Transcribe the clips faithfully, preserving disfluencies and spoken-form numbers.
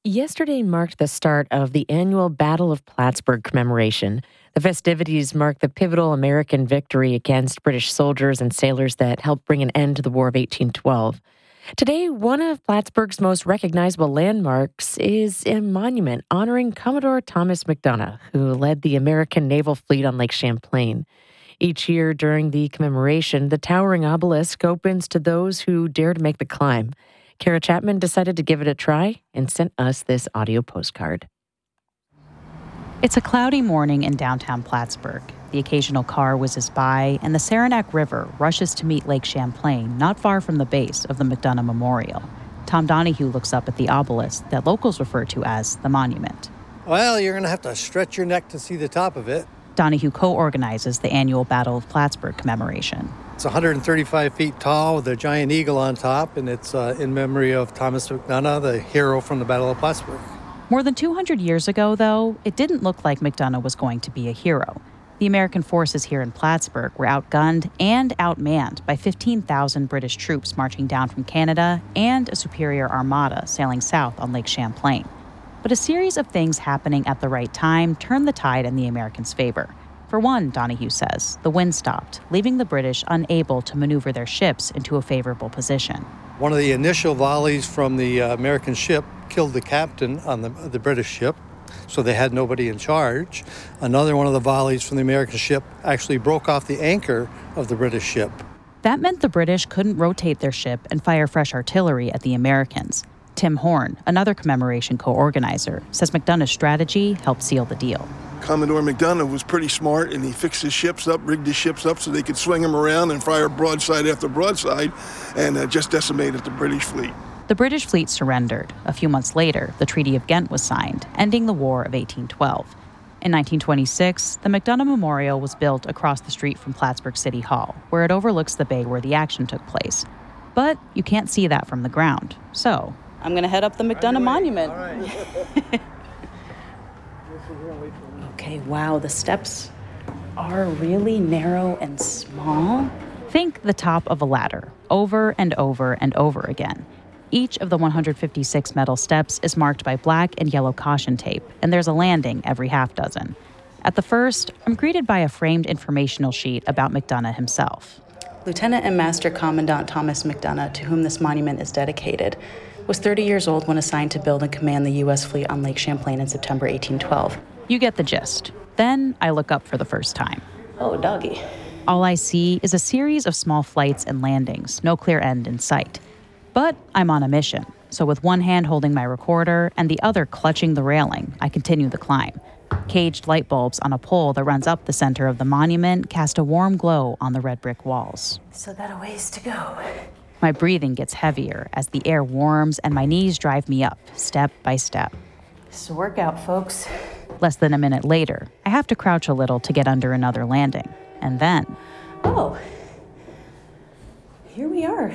Yesterday marked the start of the annual Battle of Plattsburgh commemoration. The festivities mark the pivotal American victory against British soldiers and sailors that helped bring an end to the War of eighteen twelve. Today, one of Plattsburgh's most recognizable landmarks is a monument honoring Commodore Thomas MacDonough, who led the American naval fleet on Lake Champlain. Each year during the commemoration, the towering obelisk opens to those who dare to make the climb. Kara Chapman decided to give it a try and sent us this audio postcard. It's a cloudy morning in downtown Plattsburgh. The occasional car whizzes by, and the Saranac River rushes to meet Lake Champlain, not far from the base of the MacDonough Memorial. Tom Donahue looks up at the obelisk that locals refer to as the monument. Well, you're going to have to stretch your neck to see the top of it. Donahue co-organizes the annual Battle of Plattsburgh commemoration. It's one hundred thirty-five feet tall with a giant eagle on top, and it's uh, in memory of Thomas MacDonough, the hero from the Battle of Plattsburgh. More than two hundred years ago, though, it didn't look like MacDonough was going to be a hero. The American forces here in Plattsburgh were outgunned and outmanned by fifteen thousand British troops marching down from Canada and a superior armada sailing south on Lake Champlain. But a series of things happening at the right time turned the tide in the Americans' favor. For one, Donahue says, the wind stopped, leaving the British unable to maneuver their ships into a favorable position. One of the initial volleys from the uh, American ship killed the captain on the, the British ship, so they had nobody in charge. Another one of the volleys from the American ship actually broke off the anchor of the British ship. That meant the British couldn't rotate their ship and fire fresh artillery at the Americans. Tim Horn, another commemoration co-organizer, says MacDonough's strategy helped seal the deal. Commodore MacDonough was pretty smart, and he fixed his ships up, rigged his ships up so they could swing them around and fire broadside after broadside, and uh, just decimated the British fleet. The British fleet surrendered. A few months later, the Treaty of Ghent was signed, ending the War of eighteen twelve. In nineteen twenty-six, the MacDonough Memorial was built across the street from Plattsburgh City Hall, where it overlooks the bay where the action took place. But you can't see that from the ground, so I'm going to head up the MacDonough Monument. All right. Okay, wow, the steps are really narrow and small. Think the top of a ladder, over and over and over again. Each of the one hundred fifty-six metal steps is marked by black and yellow caution tape, and there's a landing every half dozen. At the first, I'm greeted by a framed informational sheet about MacDonough himself. Lieutenant and Master Commandant Thomas MacDonough, to whom this monument is dedicated, was thirty years old when assigned to build and command the U S fleet on Lake Champlain in September eighteen twelve. You get the gist. Then I look up for the first time. Oh, doggy. All I see is a series of small flights and landings, no clear end in sight. But I'm on a mission, so with one hand holding my recorder and the other clutching the railing, I continue the climb. Caged light bulbs on a pole that runs up the center of the monument cast a warm glow on the red brick walls. So got a ways to go. My breathing gets heavier as the air warms and my knees drive me up, step by step. It's a workout, folks. Less than a minute later, I have to crouch a little to get under another landing. And then... Oh, here we are.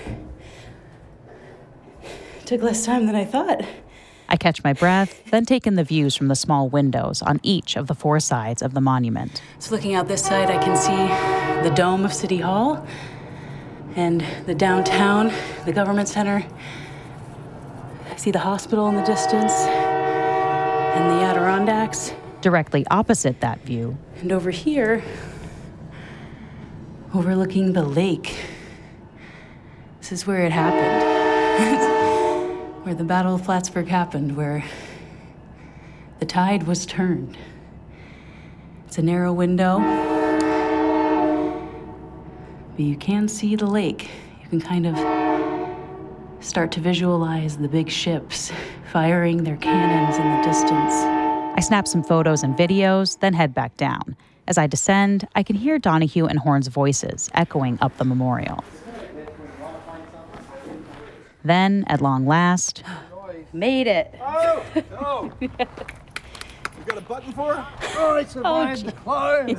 Took less time than I thought. I catch my breath, then take in the views from the small windows on each of the four sides of the monument. So looking out this side, I can see the dome of City Hall and the downtown, the government center. I see the hospital in the distance and the Adirondacks. Directly opposite that view. And over here, overlooking the lake. This is where it happened. Where the Battle of Plattsburgh happened, where the tide was turned. It's a narrow window, but you can see the lake. You can kind of start to visualize the big ships firing their cannons in the distance. I snap some photos and videos, then head back down. As I descend, I can hear Donahue and Horn's voices echoing up the memorial. Then, at long last, made it. Oh, no. You got a button for it? Oh, I survived Oh, the climb.